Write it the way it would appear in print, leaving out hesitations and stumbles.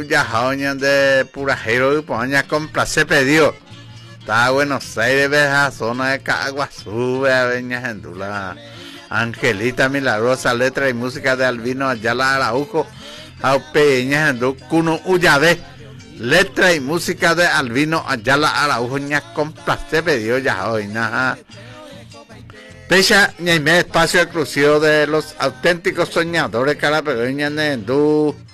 ya jaoña de Purajero y poña con placer pedido. Está Buenos Aires, veja zona de Caguazú, vea veña gendula. Angelita Milagrosa, letra y música de Albino Ayala Araujo. A peña gendu cuno uyade. Letra y música de Albino Ayala Araujo ña con placer pedido ya hoy, naja. Pecha ñaime espacio exclusivo de los auténticos soñadores carapegueña nendu.